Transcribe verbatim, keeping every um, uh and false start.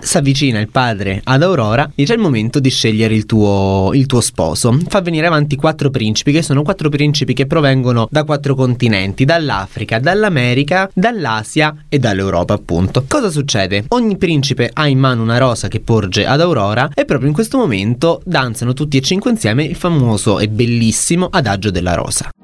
Si avvicina il padre ad Aurora, dice: è il momento di scegliere il tuo, il tuo sposo. Fa venire avanti quattro principi, che sono quattro principi che provengono da quattro continenti: dall'Africa, dall'America, dall'Asia e dall'Europa, appunto. Cosa succede? Ogni principe ha in mano una rosa che porge ad Aurora e proprio in questo momento danzano tutti e cinque insieme il famoso e bellissimo adagio della rosa.